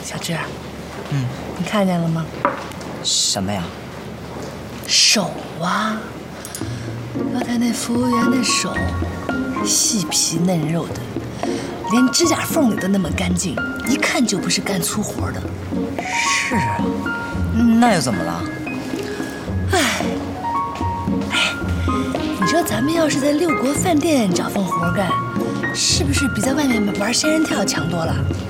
小志，你看见了吗？ 什么呀？ 手啊！刚才那服务员的手，细皮嫩肉的，连指甲缝里都那么干净，一看就不是干粗活的。 是啊，那又怎么了？ 你说咱们要是在六国饭店找份活干，是不是比在外面玩仙人跳强多了？